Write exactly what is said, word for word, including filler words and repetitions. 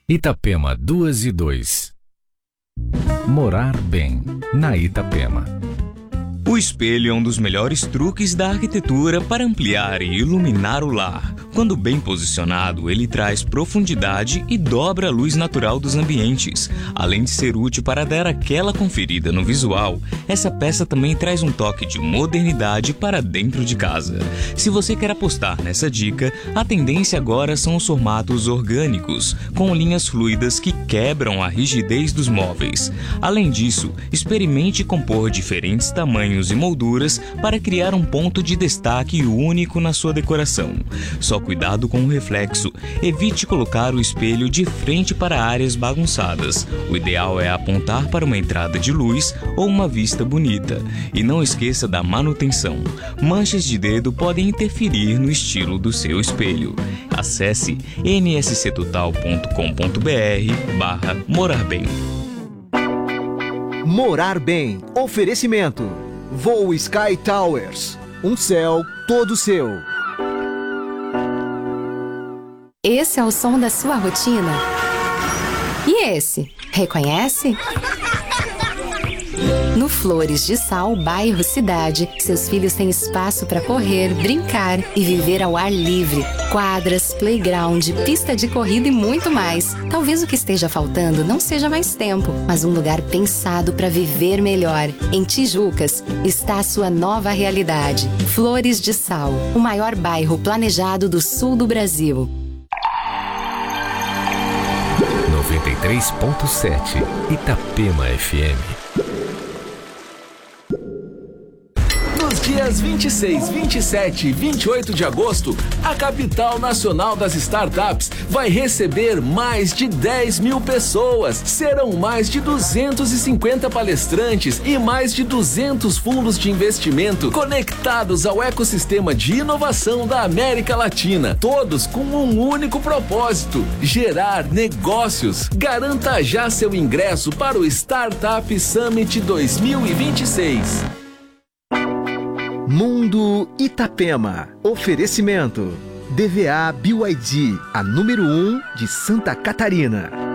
Itapema duas e dois. Morar bem, na Itapema. O espelho é um dos melhores truques da arquitetura para ampliar e iluminar o lar. Quando bem posicionado, ele traz profundidade e dobra a luz natural dos ambientes. Além de ser útil para dar aquela conferida no visual, essa peça também traz um toque de modernidade para dentro de casa. Se você quer apostar nessa dica, a tendência agora são os formatos orgânicos, com linhas fluidas que quebram a rigidez dos móveis. Além disso, experimente compor diferentes tamanhos e molduras para criar um ponto de destaque único na sua decoração. Só cuidado com o reflexo. Evite colocar o espelho de frente para áreas bagunçadas. O ideal é apontar para uma entrada de luz ou uma vista bonita. E não esqueça da manutenção. Manchas de dedo podem interferir no estilo do seu espelho. Acesse n s c total ponto com ponto b r barra morar bem. Morar bem. Oferecimento. Voo Sky Towers. Um céu todo seu. Esse é o som da sua rotina? E esse? Reconhece? No Flores de Sal, bairro Cidade, seus filhos têm espaço para correr, brincar e viver ao ar livre. Quadras, playground, pista de corrida e muito mais. Talvez o que esteja faltando não seja mais tempo, mas um lugar pensado para viver melhor. Em Tijucas está a sua nova realidade. Flores de Sal, o maior bairro planejado do sul do Brasil. noventa e três ponto sete Itapema F M. Nos dias vinte e seis, vinte e sete e vinte e oito de agosto, a capital nacional das startups vai receber mais de dez mil pessoas. Serão mais de duzentos e cinquenta palestrantes e mais de duzentos fundos de investimento conectados ao ecossistema de inovação da América Latina. Todos com um único propósito: gerar negócios. Garanta já seu ingresso para o Startup Summit dois mil e vinte e seis. Mundo Itapema. Oferecimento. D V A B Y D, a número um de Santa Catarina.